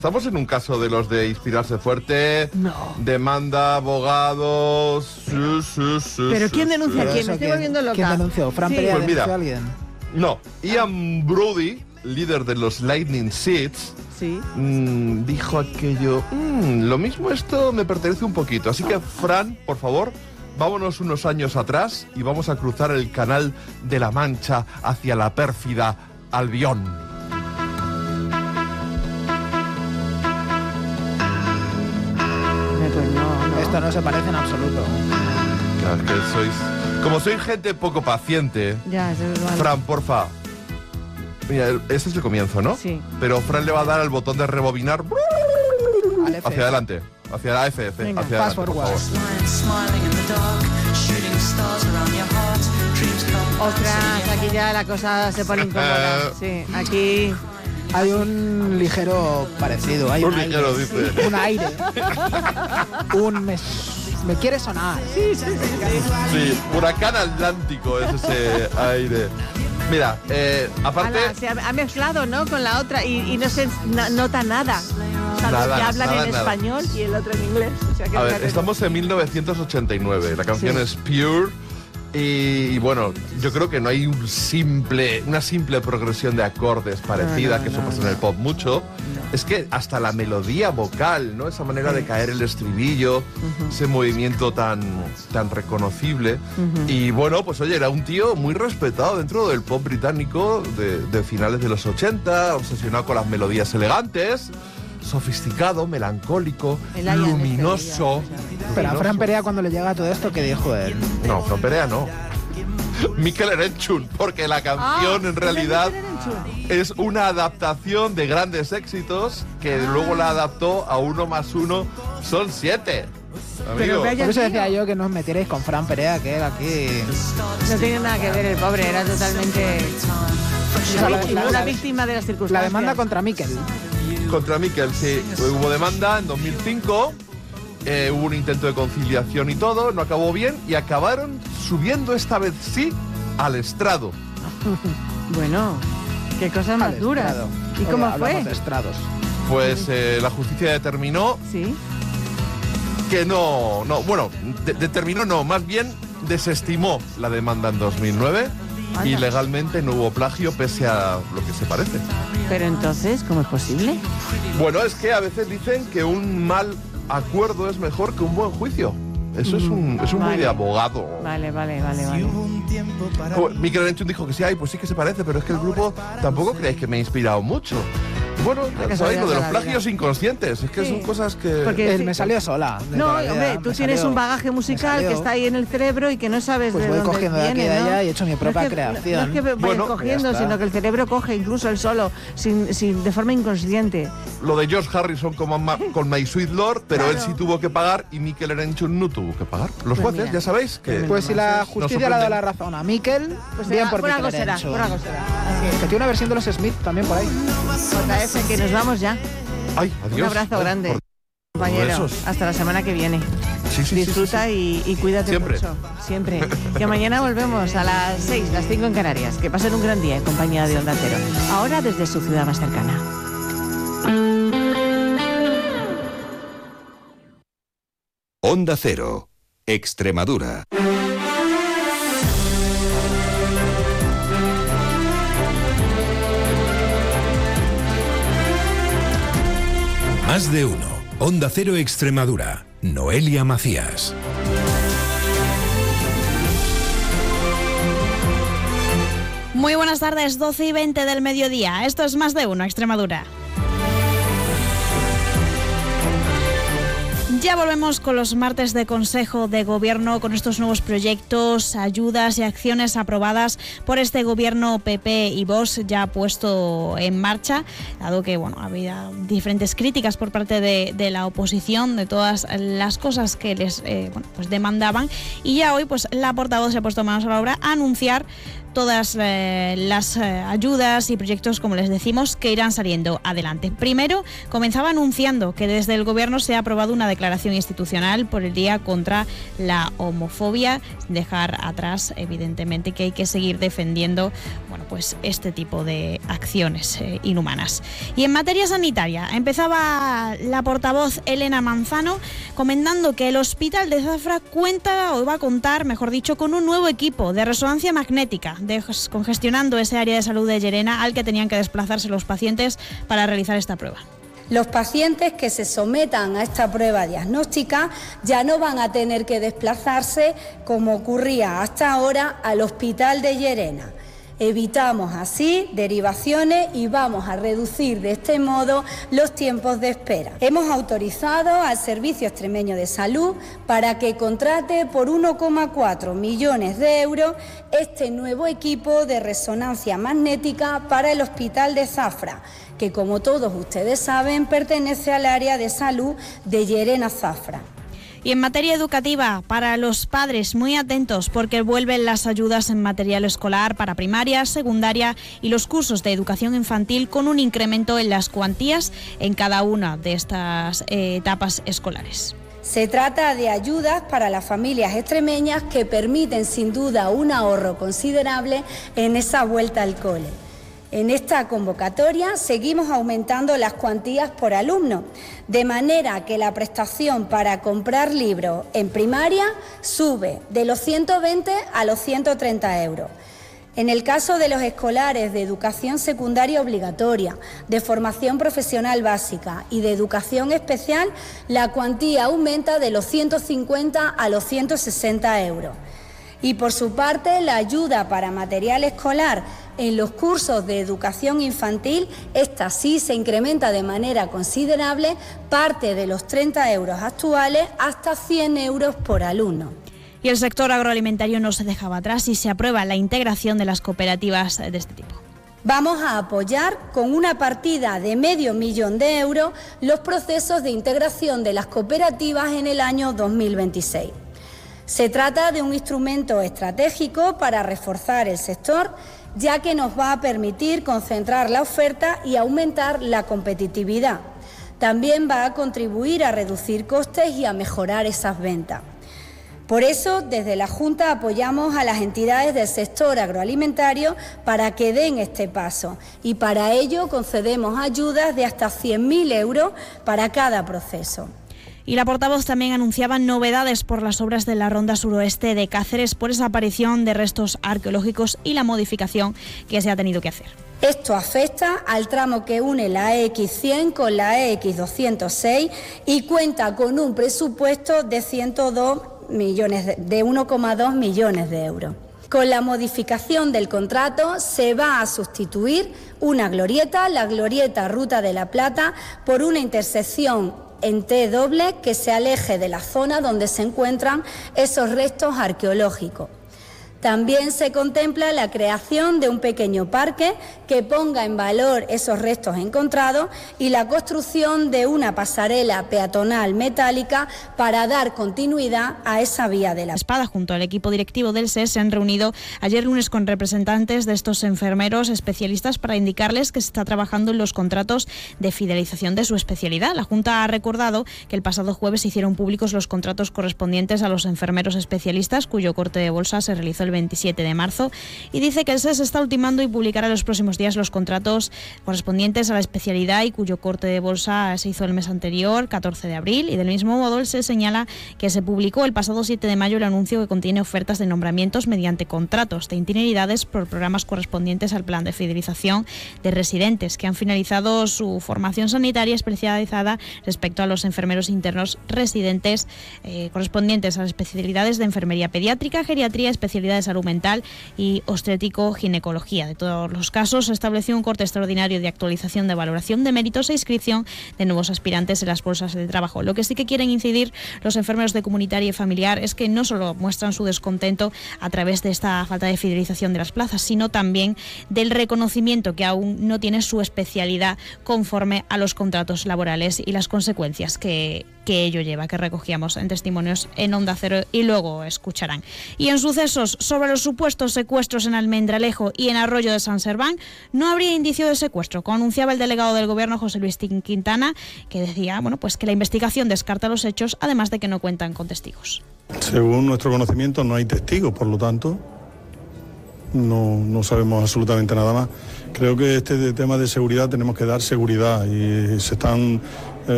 Estamos en un caso de los de inspirarse fuerte, demanda, abogados... ¿Pero quién denuncia a quién? Me estoy volviendo loca. ¿Quién denunció? ¿Fran Perea denunció a alguien? No, Ian Brody, líder de los Lightning Seeds, dijo aquello... lo mismo esto me pertenece un poquito. Así que, Fran, por favor, vámonos unos años atrás y vamos a cruzar el canal de la Mancha hacia la pérfida Albión. Esto no se parece en absoluto. Claro, es que como sois gente poco paciente, Fran, porfa. Mira, este es el comienzo, ¿no? Sí. Pero Fran le va a dar al botón de rebobinar hacia adelante, hacia la FF, venga, hacia adelante, por favor. Ostras, aquí ya la cosa se pone incómoda. Sí, aquí... Hay un ligero parecido. Hay un ligero, aire, dice. Un aire. Me quiere sonar. Sí, huracán atlántico es ese aire. Mira, aparte... se ha mezclado, ¿no?, con la otra y no se nota nada. O sea, nada, que hablan nada, en español y el otro en inglés. O sea, que a ver, estamos en 1989. La canción es Pure. Y bueno, yo creo que no hay una simple progresión de acordes parecida, que eso pasa en el pop mucho. Es que hasta la melodía vocal, ¿no? Esa manera de caer el estribillo, ese movimiento tan reconocible. Y bueno, pues oye, era un tío muy respetado dentro del pop británico de finales de los 80, obsesionado con las melodías elegantes, sofisticado, melancólico, luminoso. Pero a Fran Perea, cuando le llega todo esto, ¿qué dijo él? No, Fran Perea no. Mikel Erenchun, porque la canción en realidad es una adaptación de grandes éxitos que luego la adaptó a 1 más 1 son 7. Amigo. Por eso decía yo que no os metierais con Fran Perea, que él aquí... No tiene nada que ver, el pobre, era totalmente... una víctima de las circunstancias. La demanda contra Mikel. Contra Mikel, sí. Hubo demanda en 2005, hubo un intento de conciliación y todo, no acabó bien y acabaron subiendo esta vez sí al estrado. Bueno, qué cosas más duras. ¿Y cómo fue? De estrados. Pues la justicia determinó que determinó más bien desestimó la demanda en 2009 y legalmente no hubo plagio pese a lo que se parece. Pero entonces, ¿cómo es posible? Bueno, es que a veces dicen que un mal acuerdo es mejor que un buen juicio. Eso es un muy de abogado. Vale. Mikel Erenchun dijo que sí, pues sí que se parece, pero es que el grupo tampoco creéis que me ha inspirado mucho. Bueno, sabéis lo de los plagios inconscientes, es que son cosas que... Porque me salió sola. No, hombre, tú tienes un bagaje musical que está ahí en el cerebro y que no sabes de dónde cogiendo viene, de aquí y de allá y he hecho mi propia creación. No es que vayas cogiendo, sino que el cerebro coge incluso él solo, de forma inconsciente. Lo de George Harrison con My Sweet Lord, pero él sí tuvo que pagar y Mikel Erenchun no tuvo que pagar. Los jueces, ya sabéis que... Pues si la justicia le ha dado la razón a Mikel, pues bien por Mikel Erenchun. Que tiene una versión de los Smith también por ahí. JF, que nos vamos ya. Ay, adiós. Un abrazo grande, compañero. Hasta la semana que viene. Disfruta y cuídate mucho. Siempre. Que mañana volvemos a las 6, las 5 en Canarias. Que pasen un gran día en compañía de Onda Cero. Ahora desde su ciudad más cercana. Onda Cero, Extremadura. Más de uno. Onda Cero Extremadura. Noelia Macías. Muy buenas tardes, 12:20 del mediodía. Esto es Más de uno Extremadura. Ya volvemos con los martes de Consejo de Gobierno, con estos nuevos proyectos, ayudas y acciones aprobadas por este gobierno PP y Vox ya puesto en marcha, dado que había diferentes críticas por parte de la oposición de todas las cosas que les demandaban, y ya hoy la portavoz se ha puesto manos a la obra a anunciar todas las ayudas y proyectos, como les decimos, que irán saliendo adelante. Primero, comenzaba anunciando que desde el Gobierno se ha aprobado una declaración reivindicación institucional por el Día contra la Homofobia, sin dejar atrás, evidentemente, que hay que seguir defendiendo pues este tipo de acciones inhumanas. Y en materia sanitaria, empezaba la portavoz Elena Manzano comentando que el Hospital de Zafra va a contar, mejor dicho, con un nuevo equipo de resonancia magnética, descongestionando ese área de salud de Llerena al que tenían que desplazarse los pacientes para realizar esta prueba. Los pacientes que se sometan a esta prueba diagnóstica ya no van a tener que desplazarse, como ocurría hasta ahora, al Hospital de Llerena. Evitamos así derivaciones y vamos a reducir de este modo los tiempos de espera. Hemos autorizado al Servicio Extremeño de Salud para que contrate por 1,4 millones de euros este nuevo equipo de resonancia magnética para el Hospital de Zafra, que, como todos ustedes saben, pertenece al área de salud de Llerena Zafra. Y en materia educativa, para los padres, muy atentos porque vuelven las ayudas en material escolar para primaria, secundaria y los cursos de educación infantil, con un incremento en las cuantías en cada una de estas etapas escolares. Se trata de ayudas para las familias extremeñas que permiten sin duda un ahorro considerable en esa vuelta al cole. En esta convocatoria seguimos aumentando las cuantías por alumno, de manera que la prestación para comprar libros en primaria sube de los 120 a los 130 euros. En el caso de los escolares de educación secundaria obligatoria, de formación profesional básica y de educación especial, la cuantía aumenta de los 150 a los 160 euros. Y por su parte, la ayuda para material escolar en los cursos de educación infantil, esta sí se incrementa de manera considerable, parte de los 30 euros actuales hasta 100 euros por alumno. Y el sector agroalimentario no se dejaba atrás y se aprueba la integración de las cooperativas de este tipo. Vamos a apoyar con una partida de 500.000 de euros los procesos de integración de las cooperativas en el año 2026. Se trata de un instrumento estratégico para reforzar el sector, ya que nos va a permitir concentrar la oferta y aumentar la competitividad. También va a contribuir a reducir costes y a mejorar esas ventas. Por eso, desde la Junta apoyamos a las entidades del sector agroalimentario para que den este paso y para ello concedemos ayudas de hasta 100.000 euros para cada proceso. Y la portavoz también anunciaba novedades por las obras de la ronda suroeste de Cáceres por esa aparición de restos arqueológicos y la modificación que se ha tenido que hacer. Esto afecta al tramo que une la EX100 con la EX206 y cuenta con un presupuesto de 1,2 millones de euros. Con la modificación del contrato se va a sustituir una glorieta, la glorieta Ruta de la Plata, por una intersección en T doble que se aleje de la zona donde se encuentran esos restos arqueológicos. También se contempla la creación de un pequeño parque que ponga en valor esos restos encontrados y la construcción de una pasarela peatonal metálica para dar continuidad a esa vía de la Espada. Junto al equipo directivo del SES se han reunido ayer lunes con representantes de estos enfermeros especialistas para indicarles que se está trabajando en los contratos de fidelización de su especialidad. La Junta ha recordado que el pasado jueves se hicieron públicos los contratos correspondientes a los enfermeros especialistas, cuyo corte de bolsa se realizó el 27 de marzo, y dice que el SES está ultimando y publicará en los próximos días los contratos correspondientes a la especialidad y cuyo corte de bolsa se hizo el mes anterior, 14 de abril, y del mismo modo el SES señala que se publicó el pasado 7 de mayo el anuncio que contiene ofertas de nombramientos mediante contratos de interioridades por programas correspondientes al plan de fidelización de residentes que han finalizado su formación sanitaria especializada respecto a los enfermeros internos residentes correspondientes a las especialidades de enfermería pediátrica, geriatría, especialidades de salud mental y obstétrico-ginecología. De todos los casos, se estableció un corte extraordinario de actualización de valoración de méritos e inscripción de nuevos aspirantes en las bolsas de trabajo. Lo que sí que quieren incidir los enfermeros de comunitaria y familiar es que no solo muestran su descontento a través de esta falta de fidelización de las plazas, sino también del reconocimiento que aún no tiene su especialidad conforme a los contratos laborales y las consecuencias que ello lleva, que recogíamos en testimonios en Onda Cero y luego escucharán. Y en sucesos, Sobre los supuestos secuestros en Almendralejo y en Arroyo de San Serván, no habría indicio de secuestro, como anunciaba el delegado del Gobierno, José Luis Quintana, que decía pues que la investigación descarta los hechos, además de que no cuentan con testigos. Según nuestro conocimiento no hay testigos, por lo tanto no sabemos absolutamente nada más. Creo que este tema de seguridad tenemos que dar seguridad y se están